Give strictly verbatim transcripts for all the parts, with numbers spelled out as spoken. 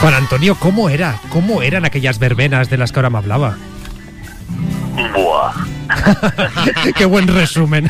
Juan Antonio, ¿cómo era? ¿Cómo eran aquellas verbenas de las que ahora me hablaba? Buah. Qué buen resumen.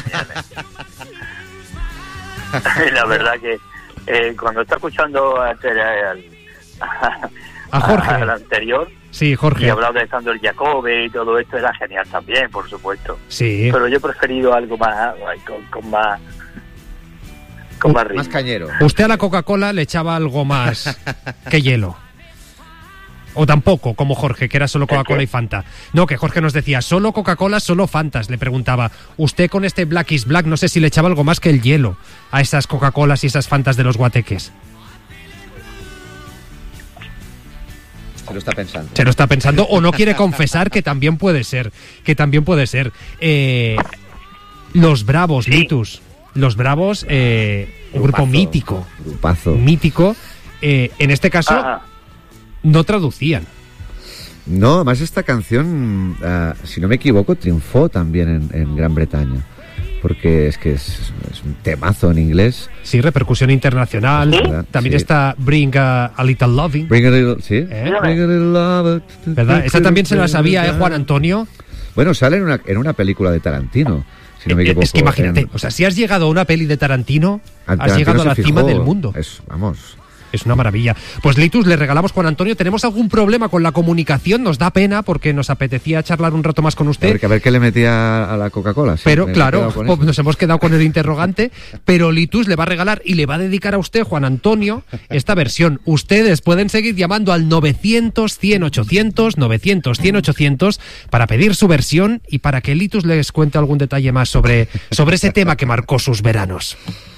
La verdad que eh, cuando está escuchando al, al, a Jorge, al anterior, sí, Jorge, y hablado de Sandro Jacobe y todo esto, era genial también, por supuesto. Sí. Pero yo he preferido algo más, con, con más, con más ritmo. Más cañero. Usted a la Coca-Cola le echaba algo más que hielo. O tampoco, como Jorge, que era solo Coca-Cola y Fanta. No, que Jorge nos decía, solo Coca-Cola, solo Fantas. Le preguntaba, usted con este Black is Black, no sé si le echaba algo más que el hielo a esas Coca-Colas y esas Fantas de los guateques. Se lo está pensando. Se lo está pensando o no quiere confesar, que también puede ser. Que también puede ser. Eh, los Bravos, sí. Litus. Los Bravos, eh, un grupo mítico. Grupazo. Mítico. Eh, en este caso... Ajá. No traducían. No, además esta canción, uh, si no me equivoco, triunfó también en, en Gran Bretaña. Porque es que es, es un temazo en inglés. Sí, repercusión internacional. ¿Sí? También sí. Está Bring a, a Little Loving. Bring a Little, sí. ¿Eh? Bring a little love. ¿Verdad? Esa también se la sabía, ¿eh, Juan Antonio? Bueno, sale en una, en una película de Tarantino, si no me equivoco. Es que imagínate, en... o sea, si has llegado a una peli de Tarantino, has Tarantino llegado a la fijó, cima del mundo. Es, vamos... Es una maravilla. Pues Litus, le regalamos, Juan Antonio. ¿Tenemos algún problema con la comunicación? Nos da pena porque nos apetecía charlar un rato más con usted. A ver, que a ver qué le metía a la Coca-Cola. Sí, pero claro, nos hemos quedado con el interrogante. Pero Litus le va a regalar y le va a dedicar a usted, Juan Antonio, esta versión. Ustedes pueden seguir llamando al novecientos, cien, ochocientos, novecientos, cien, ochocientos para pedir su versión y para que Litus les cuente algún detalle más sobre, sobre ese tema que marcó sus veranos.